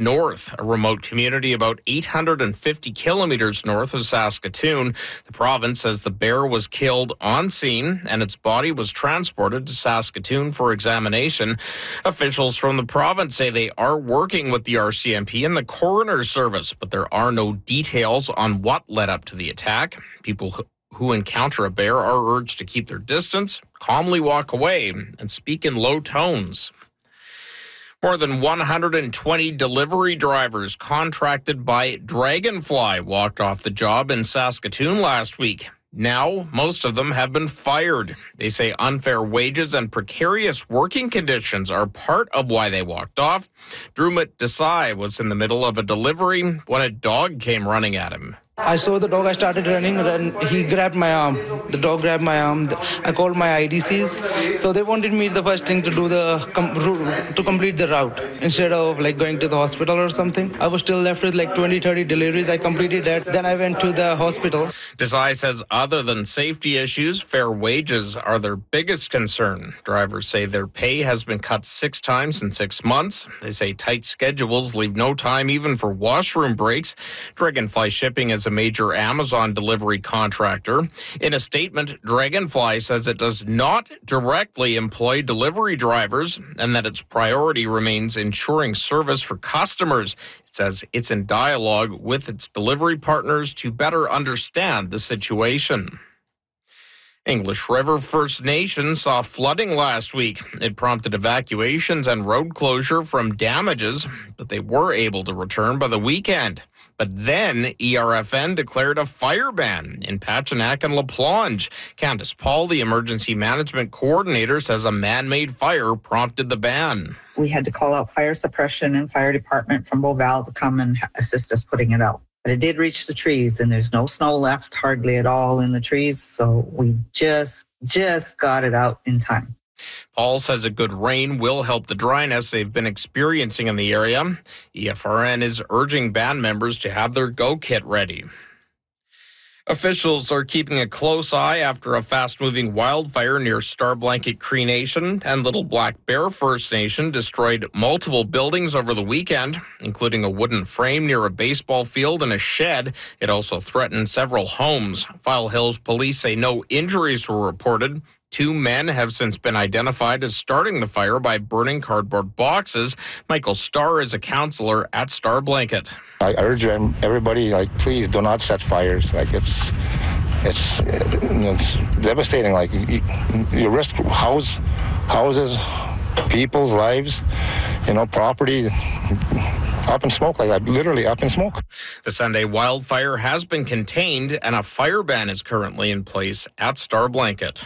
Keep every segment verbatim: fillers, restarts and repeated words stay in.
North, a remote community about eight hundred fifty kilometers north of Saskatoon. The province says the bear was killed on scene and its body was transported to Saskatoon for examination. Officials from the province say they are working with the R C M P and the coroner's service, but there are no details on what led up to the attack. People who encounter a bear are urged to keep their distance, calmly walk away, and speak in low tones. More than one hundred twenty delivery drivers contracted by Dragonfly walked off the job in Saskatoon last week. Now, most of them have been fired. They say unfair wages and precarious working conditions are part of why they walked off. Drumit Desai was in the middle of a delivery when a dog came running at him. I saw the dog, I started running, and he grabbed my arm. The dog grabbed my arm. I called my I D Cs. So they wanted me the first thing to do the to complete the route instead of like going to the hospital or something. I was still left with like twenty, thirty deliveries. I completed that. Then I went to the hospital. Desai says other than safety issues, fair wages are their biggest concern. Drivers say their pay has been cut six times in six months. They say tight schedules leave no time even for washroom breaks. Dragonfly Shipping is a major Amazon delivery contractor. In a statement, Dragonfly says it does not directly employ delivery drivers and that its priority remains ensuring service for customers. It says it's in dialogue with its delivery partners to better understand the situation. English River First Nation saw flooding last week. It prompted evacuations and road closure from damages, but they were able to return by the weekend. But then E R F N declared a fire ban in Pachinak and La Plonge. Candice Paul, the emergency management coordinator, says a man-made fire prompted the ban. We had to call out fire suppression and fire department from Beauval to come and assist us putting it out. But it did reach the trees, and there's no snow left hardly at all in the trees, so we just, just got it out in time. Paul says a good rain will help the dryness they've been experiencing in the area. E F R N is urging band members to have their go kit ready. Officials are keeping a close eye after a fast-moving wildfire near Star Blanket Cree Nation and Little Black Bear First Nation destroyed multiple buildings over the weekend, including a wooden frame near a baseball field and a shed. It also threatened several homes. File Hills police say no injuries were reported. Two men have since been identified as starting the fire by burning cardboard boxes. Michael Starr is a counselor at Star Blanket. I urge everybody, like, please do not set fires. Like, it's it's, you know, it's devastating. Like, you, you risk house, houses, people's lives, you know, property up in smoke, like that, literally up in smoke. The Sunday wildfire has been contained, and a fire ban is currently in place at Star Blanket.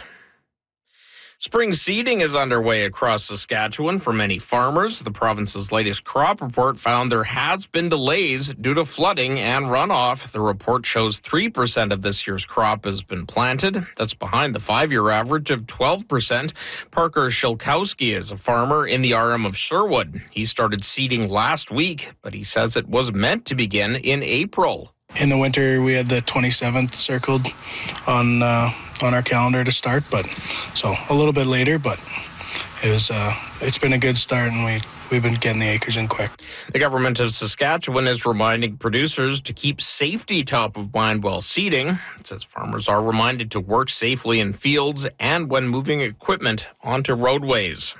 Spring seeding is underway across Saskatchewan for many farmers. The province's latest crop report found there has been delays due to flooding and runoff. The report shows three percent of this year's crop has been planted. That's behind the five-year average of twelve percent. Parker Shilkowski is a farmer in the R M of Sherwood. He started seeding last week, but he says it was meant to begin in April. In the winter, we had the twenty-seventh circled on uh, on our calendar to start, but so a little bit later, but it was uh, it's been a good start, and we we've been getting the acres in quick. The government of Saskatchewan is reminding producers to keep safety top of mind while seeding. It says farmers are reminded to work safely in fields and when moving equipment onto roadways.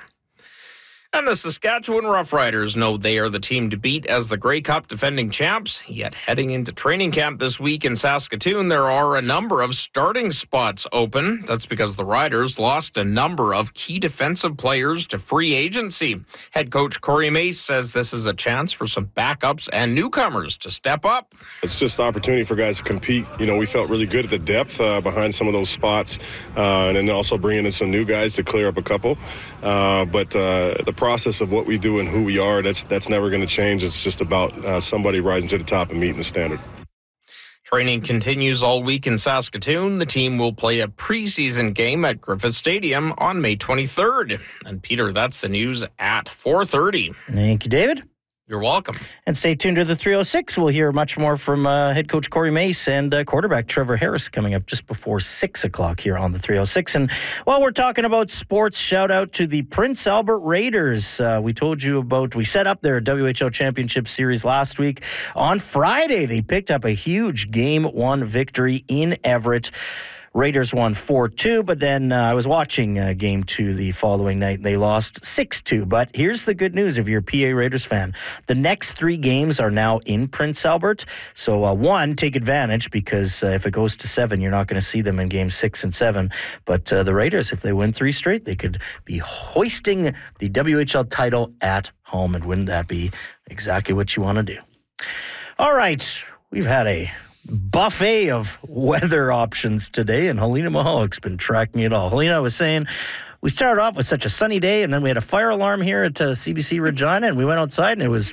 And the Saskatchewan Roughriders know they are the team to beat as the Grey Cup defending champs. Yet heading into training camp this week in Saskatoon, there are a number of starting spots open. That's because the Riders lost a number of key defensive players to free agency. Head coach Corey Mace says this is a chance for some backups and newcomers to step up. It's just an opportunity for guys to compete. You know, we felt really good at the depth uh, behind some of those spots, uh, and then also bringing in some new guys to clear up a couple. Uh, but uh, the process of what we do and who we are, that's that's never going to change. It's just about uh, somebody rising to the top and meeting the standard. Training continues all week in Saskatoon. The team will play a preseason game at Griffith Stadium on May twenty-third. And Peter, that's the news at four thirty. Thank you, David. You're welcome. And stay tuned to the three oh six. We'll hear much more from uh, head coach Corey Mace and uh, quarterback Trevor Harris coming up just before six o'clock here on the three oh six. And while we're talking about sports, shout out to the Prince Albert Raiders. Uh, we told you about, we set up their W H L Championship Series last week. On Friday, they picked up a huge game one victory in Everett. Raiders won four two, but then uh, I was watching uh, game two the following night, and they lost six two. But here's the good news if you're a P A Raiders fan. The next three games are now in Prince Albert. So, uh, one, take advantage, because uh, if it goes to seven, you're not going to see them in games six and seven. But uh, the Raiders, if they win three straight, they could be hoisting the W H L title at home. And wouldn't that be exactly what you want to do? All right, we've had a buffet of weather options today, and Helena Mahalik been tracking it all. Helena was saying we started off with such a sunny day, and then we had a fire alarm here at uh, C B C Regina, and we went outside, and it was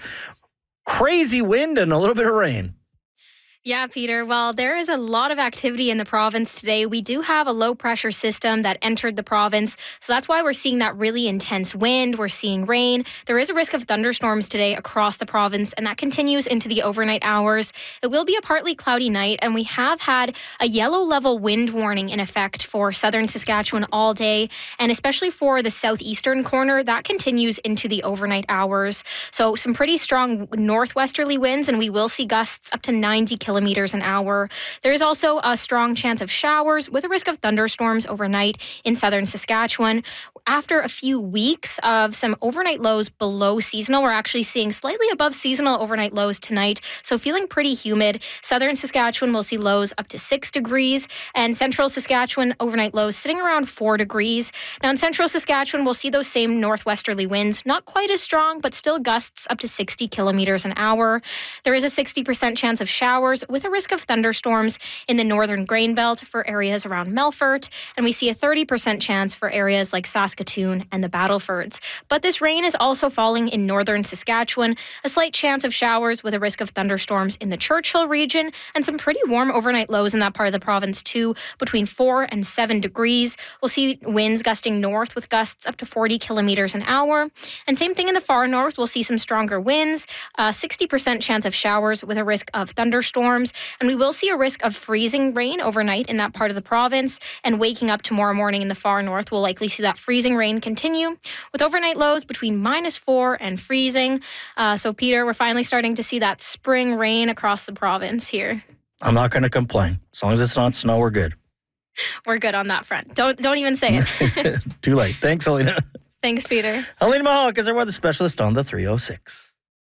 crazy wind and a little bit of rain. Yeah, Peter. Well, there is a lot of activity in the province today. We do have a low-pressure system that entered the province, so that's why we're seeing that really intense wind. We're seeing rain. There is a risk of thunderstorms today across the province, and that continues into the overnight hours. It will be a partly cloudy night, and we have had a yellow-level wind warning in effect for southern Saskatchewan all day, and especially for the southeastern corner. That continues into the overnight hours. So some pretty strong northwesterly winds, and we will see gusts up to ninety kilometers kilometers an hour. There is also a strong chance of showers with a risk of thunderstorms overnight in southern Saskatchewan. After a few weeks of some overnight lows below seasonal, we're actually seeing slightly above seasonal overnight lows tonight, so feeling pretty humid. Southern Saskatchewan will see lows up to six degrees, and central Saskatchewan overnight lows sitting around four degrees. Now in central Saskatchewan, we'll see those same northwesterly winds, not quite as strong, but still gusts up to sixty kilometers an hour. There is a sixty percent chance of showers with a risk of thunderstorms in the northern grain belt for areas around Melfort, and we see a thirty percent chance for areas like Saskatoon and the Battlefords. But this rain is also falling in northern Saskatchewan, a slight chance of showers with a risk of thunderstorms in the Churchill region, and some pretty warm overnight lows in that part of the province too, between four and seven degrees. We'll see winds gusting north with gusts up to forty kilometers an hour. And same thing in the far north, we'll see some stronger winds, a sixty percent chance of showers with a risk of thunderstorms. And we will see a risk of freezing rain overnight in that part of the province, and waking up tomorrow morning in the far north, we'll likely see that freezing rain continue with overnight lows between minus four and freezing. Uh, so, Peter, we're finally starting to see that spring rain across the province here. I'm not going to complain. As long as it's not snow, we're good. We're good on that front. Don't don't even say it. Too late. Thanks, Helena. Thanks, Peter. Helena Mahalik is our weather specialist on the three oh six.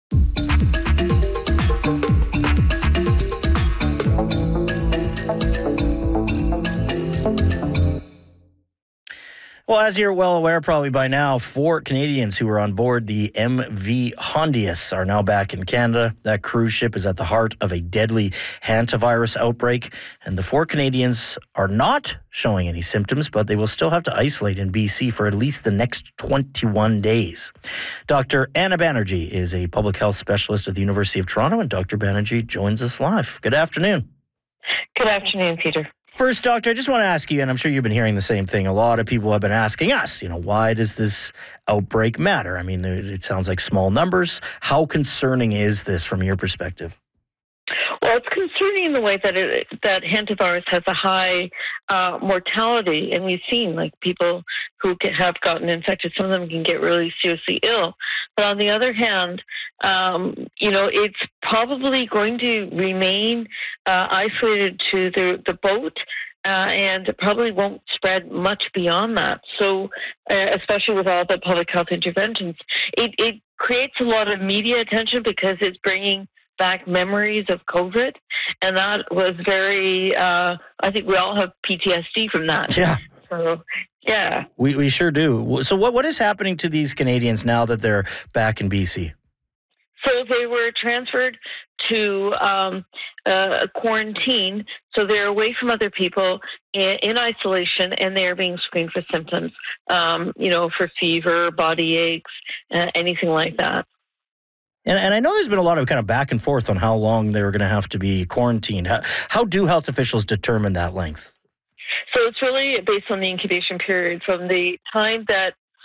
Well, as you're well aware probably by now, four Canadians who were on board the M V Hondius are now back in Canada. That cruise ship is at the heart of a deadly hantavirus outbreak, and the four Canadians are not showing any symptoms, but they will still have to isolate in B C for at least the next twenty-one days. Doctor Anna Banerjee is a public health specialist at the University of Toronto, and Doctor Banerjee joins us live. Good afternoon. Good afternoon, Peter. First, Doctor, I just want to ask you, and I'm sure you've been hearing the same thing. A lot of people have been asking us, you know, why does this outbreak matter? I mean, it sounds like small numbers. How concerning is this from your perspective? Well, it's concerning in the way that it, that hantavirus has a high uh, mortality, and we've seen like people who can, have gotten infected. Some of them can get really seriously ill. But on the other hand, um, you know, it's probably going to remain uh, isolated to the the boat. Uh, and it probably won't spread much beyond that. So, uh, especially with all the public health interventions, it, it creates a lot of media attention because it's bringing back memories of COVID, and that was very, uh, I think we all have P T S D from that. Yeah. So, yeah. We we sure do. So what what is happening to these Canadians now that they're back in B C? So they were transferred to um, uh, quarantine, so they're away from other people in, in isolation, and they're being screened for symptoms, um, you know, for fever, body aches, uh, anything like that. And, and I know there's been a lot of kind of back and forth on how long they were going to have to be quarantined. How, how do health officials determine that length? So it's really based on the incubation period from the time that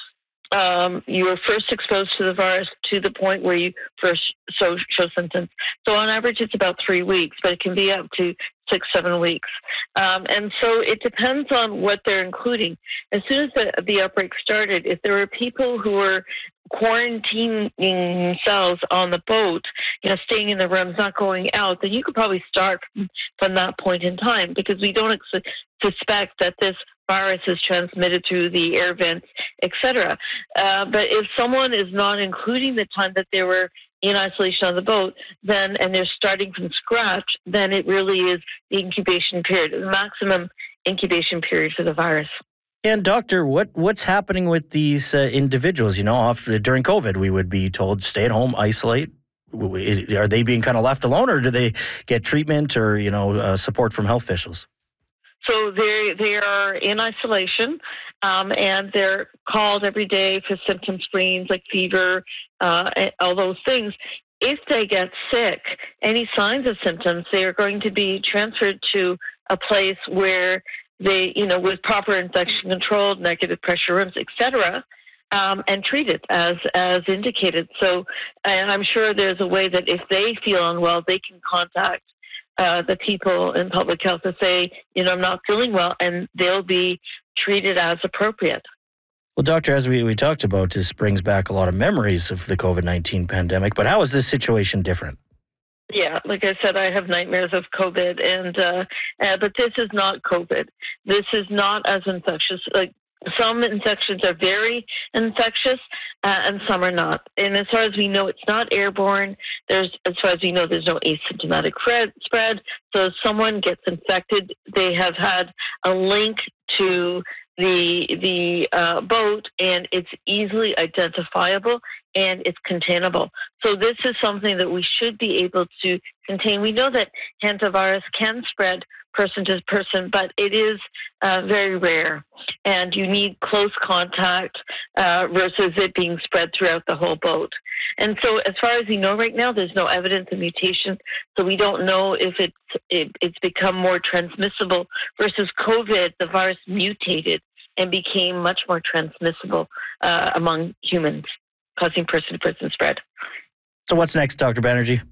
um, you are first exposed to the virus to the point where you first show, show symptoms. So on average, it's about three weeks, but it can be up to six, seven weeks. Um, and so it depends on what they're including. As soon as the, the outbreak started, if there were people who were quarantining themselves on the boat, you know, staying in the rooms, not going out, then you could probably start from that point in time, because we don't ex- suspect that this virus is transmitted through the air vents, et cetera. Uh, but if someone is not including the time that they were in isolation on the boat, then and they're starting from scratch, then it really is the incubation period, the maximum incubation period for the virus. And doctor, what what's happening with these uh, individuals? You know, after, during COVID, we would be told stay at home, isolate. Are they being kind of left alone, or do they get treatment or, you know, uh, support from health officials? So they they are in isolation, um, and they're called every day for symptom screens like fever, uh, all those things. If they get sick, any signs of symptoms, they are going to be transferred to a place where they, you know, with proper infection control, negative pressure rooms, et cetera, um, and treated as as indicated. So and I'm sure there's a way that if they feel unwell, they can contact uh, the people in public health to say, you know, I'm not feeling well, and they'll be treated as appropriate. Well, doctor, as we, we talked about, this brings back a lot of memories of the COVID nineteen pandemic, but how is this situation different? Yeah, like I said, I have nightmares of COVID, and uh, uh, but this is not COVID. This is not as infectious. Like some infections are very infectious, uh, and some are not. And as far as we know, it's not airborne. There's, as far as we know, there's no asymptomatic spread. So if someone gets infected, they have had a link to the the uh, boat, and it's easily identifiable and it's containable. So this is something that we should be able to contain. We know that hantavirus can spread person to person, but it is uh, very rare, and you need close contact uh, versus it being spread throughout the whole boat. And so as far as we know right now, there's no evidence of mutation, so we don't know if it's, it, it's become more transmissible versus COVID. The virus mutated and became much more transmissible uh, among humans, causing person-to-person spread. So what's next, Doctor Banerjee?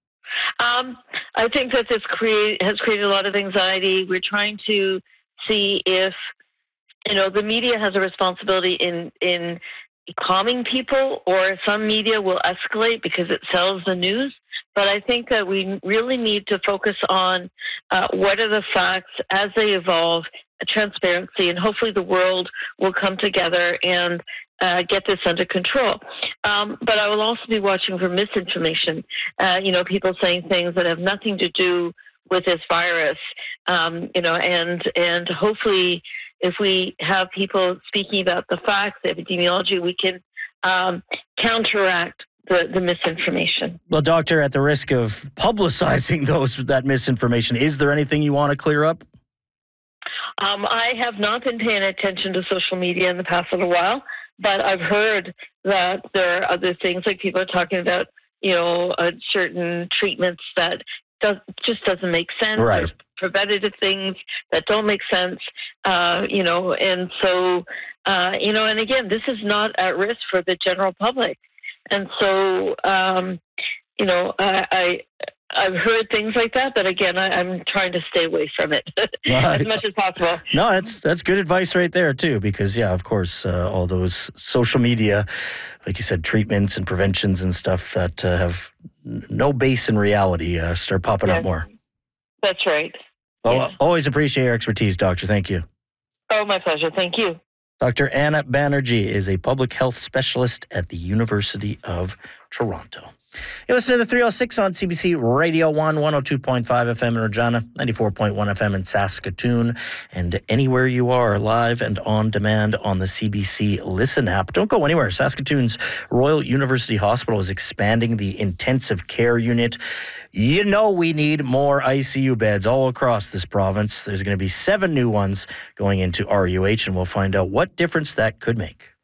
Um, I think that this create, has created a lot of anxiety. We're trying to see if, you know, the media has a responsibility in, in calming people, or some media will escalate because it sells the news. But I think that we really need to focus on uh, what are the facts as they evolve, transparency, and hopefully the world will come together and uh, get this under control. Um, but I will also be watching for misinformation, uh, you know, people saying things that have nothing to do with this virus, um, you know, and, and hopefully if we have people speaking about the facts, the epidemiology, we can um, counteract The, the misinformation. Well, doctor, at the risk of publicizing those that misinformation, is there anything you want to clear up? Um, I have not been paying attention to social media in the past little while, but I've heard that there are other things, like people are talking about, you know, uh, certain treatments that does, just doesn't make sense. Right. There's preventative things that don't make sense, uh, you know, and so, uh, you know, and again, this is not at risk for the general public. And so, um, you know, I, I, I've heard things like that, but again, I, I'm trying to stay away from it as much as possible. No, that's that's good advice right there, too, because, yeah, of course, uh, all those social media, like you said, treatments and preventions and stuff that uh, have no base in reality uh, start popping yes. up more. That's right. Well, yeah. Always appreciate your expertise, Doctor. Thank you. Oh, my pleasure. Thank you. Doctor Anna Banerjee is a public health specialist at the University of Toronto. You listen to the three oh six on C B C Radio one, one oh two point five F M in Regina, ninety-four point one F M in Saskatoon, and anywhere you are, live and on demand on the C B C Listen app. Don't go anywhere. Saskatoon's Royal University Hospital is expanding the intensive care unit. You know we need more I C U beds all across this province. There's going to be seven new ones going into R U H, and we'll find out what difference that could make.